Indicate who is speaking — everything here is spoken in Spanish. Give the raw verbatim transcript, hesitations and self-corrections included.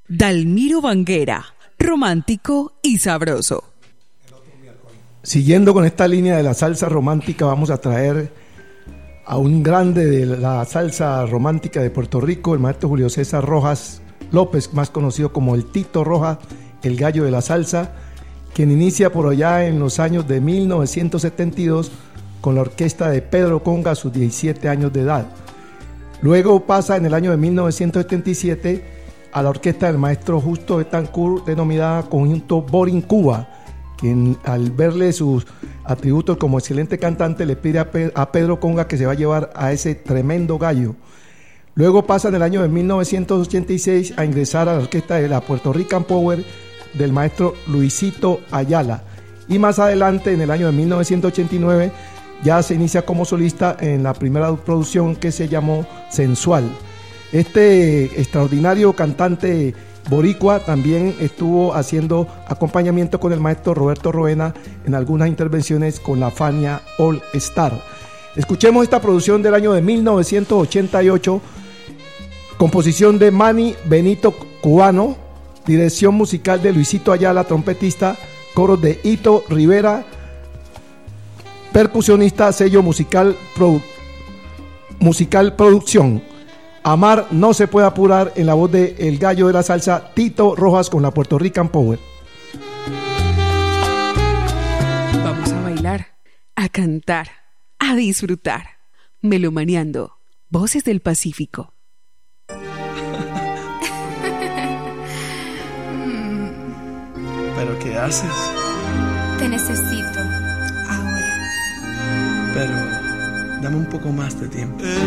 Speaker 1: Dalmiro Banguera, romántico y sabroso.
Speaker 2: Siguiendo con esta línea de la salsa romántica, vamos a traer a un grande de la salsa romántica de Puerto Rico, el maestro Julio César Rojas López, más conocido como el Tito Rojas, el gallo de la salsa, quien inicia por allá en los años de mil novecientos setenta y dos con la orquesta de Pedro Conga a sus diecisiete años de edad. Luego pasa en el año de mil novecientos setenta y siete a la orquesta del maestro Justo Betancourt, denominada Conjunto Borincuba, quien al verle sus atributos como excelente cantante le pide a, Pe- a Pedro Conga que se va a llevar a ese tremendo gallo. Luego pasa en el año de mil novecientos ochenta y seis a ingresar a la orquesta de la Puerto Rican Power del maestro Luisito Ayala, y más adelante en el año de mil novecientos ochenta y nueve ya se inicia como solista en la primera producción que se llamó Sensual. Este extraordinario cantante boricua también estuvo haciendo acompañamiento con el maestro Roberto Roena en algunas intervenciones con la Fania All Star. Escuchemos esta producción del año de mil novecientos ochenta y ocho, composición de Manny Benito Cubano, dirección musical de Luisito Ayala, trompetista, coros de Ito Rivera, percusionista, sello musical, produ- musical producción. Amar no se puede apurar, en la voz de el gallo de la salsa, Tito Rojas, con la Puerto Rican Power.
Speaker 1: Vamos a bailar, a cantar, a disfrutar. Melomaneando, Voces del Pacífico.
Speaker 3: ¿Pero qué haces?
Speaker 4: Te necesito ahora.
Speaker 3: Pero dame un poco más de tiempo.